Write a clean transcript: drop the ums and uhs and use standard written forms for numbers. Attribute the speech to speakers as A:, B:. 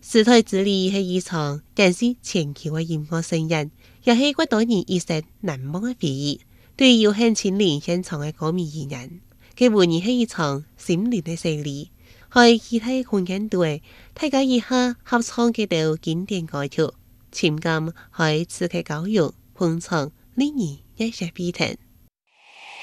A: 時代之戀係一場更是全球嘅音樂盛宴，也係許多人一生難忘嘅回憶。對於有幸親臨現場嘅歌迷而言，佢無疑係一場心靈嘅洗禮。喺其他空間內，大家一下合唱幾首經典歌曲，情感喺此刻交融，碰撞，令人熱血沸騰。